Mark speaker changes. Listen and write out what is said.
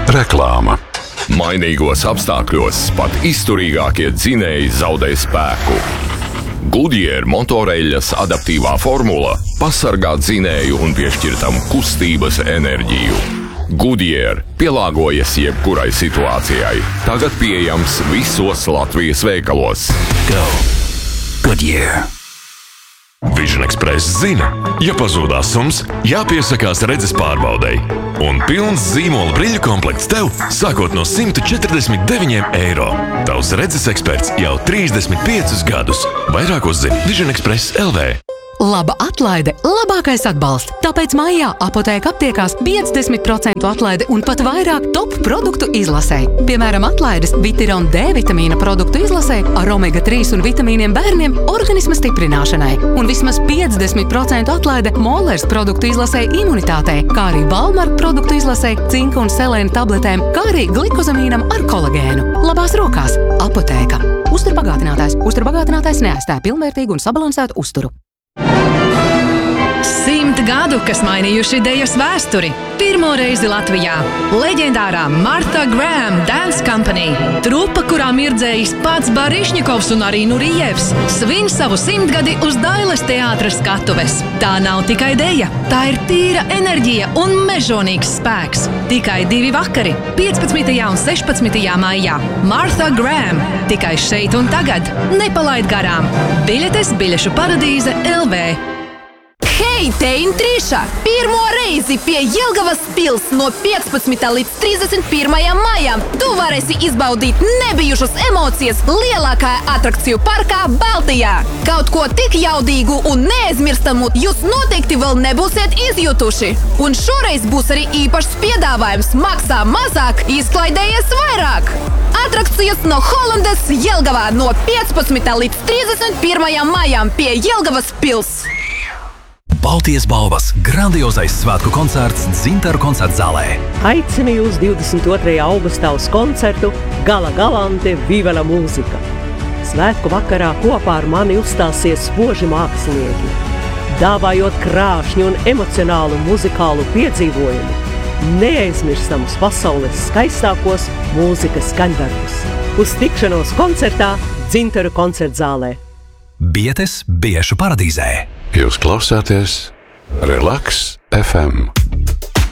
Speaker 1: Reklāma.
Speaker 2: Mainīgos apstākļos pat izturīgākie dzinēji zaudē spēku. Goodyear motoreļļas adaptīvā formula pasargā dzinēju un piešķir tam kustības enerģiju. Goodyear pielāgojas jebkurai situācijai. Tagad pieejams visos Latvijas veikalos.
Speaker 3: Go Goodyear.
Speaker 4: Vision Express zina, ja pazūdās sums, jāpiesakās redzes pārbaudei. Un pilns zīmola briļu komplekts tev sākot no €149. Tavs redzes eksperts jau 35 gadus. Vairāk uzzini Vision Express LV.
Speaker 5: Laba atlaide, labākais atbalsts. Tāpēc maijā Apotēka aptiekās 50% atlaide un pat vairāk top produktu izlasē. Piemēram, atlaides Vitiron D vitamīna produktu izlasē ar omega-3 un vitamīniem bērniem organisma stiprināšanai. Un vismaz 50% atlaide Mollers produktu izlasē imunitātei, kā arī Valmart produktu izlasē cinka un selēna tabletēm, kā arī glikozamīnam ar kolagēnu. Labās rokās Apotēka. Uzturbagātinātājs neaizstāja pilnvērtīgu un sabalansētu uzturu.
Speaker 6: 100 gadu, kas mainījuši idejas vēsturi. Pirmo reizi Latvijā. Leģendārā Martha Graham Dance Company. Trupa, kurā mirdzējis pats Barišņikovs un arī Nurijevs. Svin savu 100 gadi uz Dailes teātra skatuves. Tā nav tikai deja, tā ir tīra enerģija un mežonīgs spēks. Tikai 2 vakari, 15. un 16. maijā. Martha Graham. Tikai šeit un tagad. Nepalaid garām. Biļetes Biļešu paradīze LV.
Speaker 7: Hei, te Intrīša! Pirmo reizi pie Jelgavas pils no 15. līdz 31. maijam tu varēsi izbaudīt nebijušas emocijas lielākajā atrakciju parkā Baltijā. Kaut ko tik jaudīgu un neaizmirstamu jūs noteikti vēl nebūsiet izjutuši. Un šoreiz būs arī īpašs piedāvājums maksā mazāk, izklaidējies vairāk. Atrakcijas no Holandes Jelgavā no 15. līdz 31. maijam pie Jelgavas pils.
Speaker 3: Baltijas balvas grandiozais svētku koncerts Dzintaru koncertzālē.
Speaker 8: Aicinu jūs 22. augustā uz koncertu Gala Galante Viva la mūzika. Svētku vakarā kopā ar mani uzstāsies spoži mākslinieki, dāvājot krāšņu un emocionālu muzikālu piedzīvojumu, neaizmirstamus pasaules skaistākos mūzikas skaņdarbus. Uz tikšanos koncertā Dzintaru koncertzālē.
Speaker 3: Bietes Biešu paradīzē.
Speaker 1: Jūs klausāties Relax FM.